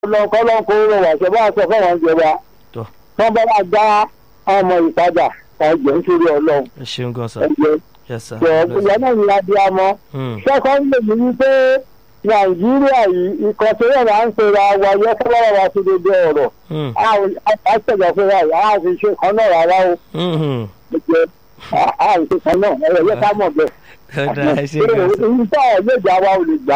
ọlọ́nkọ́lọ́n kó rọ̀ wá ṣẹ̀bá sọ fáwọn ìjọba tọ́ wọ́n bá wà dá ọmọ ìpadà ẹ̀jẹ̀ nítorí ọlọ́run ẹ ṣeun gan sir. ẹ̀jẹ̀ yes sir. ìyá náà ní abiyamọ. sẹ́kọ́ndì mi ní pé nàìjíríà yìí ikọ̀ tó yẹ̀ máa ń pera wa yẹ kí wọ́n wá sí dédé ọ̀rọ̀ a ṣẹ̀jọ̀ pé wa yà á fi ṣe kan náà rárá o ẹ̀jẹ̀ a ṣe kan náà ẹ̀rọ yẹ ká mọ̀ bẹ́ẹ̀. ẹ ṣe gan sir. ìgbà ọ̀lẹ́jà wa ò lè gbà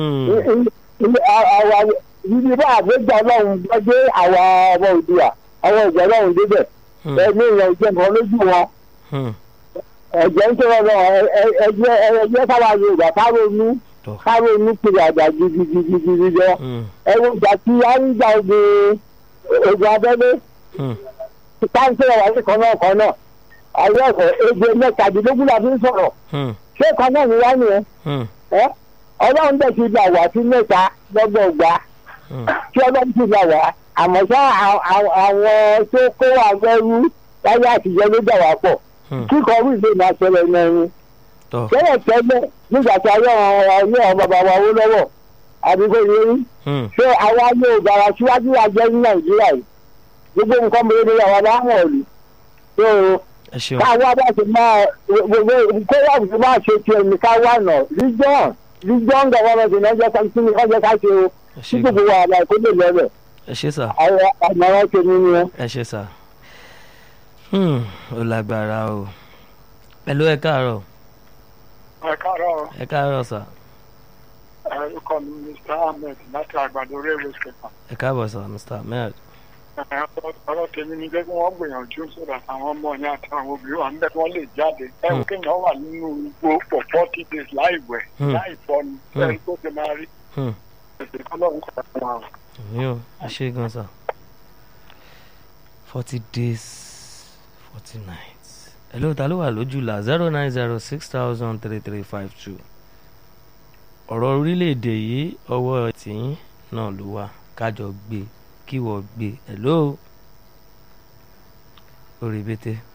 ibi bá àgbéjà ọlọ́run gbọ́dé àwa ọmọ òdùà àwọn ìjọ ọlọ́run débẹ̀ ẹni ìyẹn ìjẹ́ nǹkan lójú wọn ẹ̀jẹ̀ ń tẹ́wọ́ lọ ẹgbẹ́ káwa yorùbá káronú kiri àgbà gidigidi jọ ẹwọ ìgbà tí a ń gba ogun abẹ́lé táǹkìlẹ̀ wà ní kan náà àwọn ẹ̀kọ́ ege mẹ́tàdínlógún la fi ń sọ̀rọ̀ ṣé kan náà ni wá nìyẹn ọlọ́run dẹ̀ ti gbà wá sí mẹ́ta lọ́gbọ̀ọ́gba tí ọlọ́run ti gbà wá àmọ́ sá àwọn tó kó wa gbẹ́rú láyé àtijọ́ ló dà wá pọ̀ kíkọ́ orí ìlú náà ṣẹlẹ̀ mẹ́rin tẹ́lẹ̀ nígbà tí ayé àwọn bàbá wa wó lọ́wọ́ àdúgbò yẹn ṣé àwa yóò bára síwájú wa jẹ́ ní nàìjíríà yìí gbogbo nǹkan mèrè ní àwọn aláwọ̀ ọ̀lù tó káwa bá ti máa gbogbo kóyà ti máa ṣe tiẹ̀ ní káwa nà region government náà jẹ́ ká sí ní ọjọ́ ká ṣe o tí gbogbo wa àlà kó lè lọ́bẹ̀. ẹ ṣe sà. àwọn àmọ̀ràn ṣe ní ni. ẹ ṣe sà. ó lágbára o pẹ̀lú ẹ káàárọ̀. ẹ káàárọ̀. ẹ káàárọ̀ sà. orúkọ mi Mr. Ahmed láti àgbàdo railway station. ẹ káàbọ̀ sà Mr. Ahmed. ọ̀rọ̀ tèmi ni jẹ́ kí wọ́n gbìyànjú sódà àwọn ọmọ yẹn àti àwọn obìnrin wa níbẹ̀ kí wọ́n lè jáde. ẹ̀rù kéèyàn wà nínú igbó for 40 days láì wẹ̀ láì fọnu ẹ̀rù tó ti máa rí. ẹ̀sìn kọ́lọ́run kọ́ fún wa. yóò ẹ ṣe gan sà 40 days 40 nights. hello ta ló wà lójúlà 09060003352. ọ̀rọ̀ orílẹ̀-èdè yìí ọwọ́ tìyín náà ló wà kájọ gbé kí wọ́n gbé hello orí bété.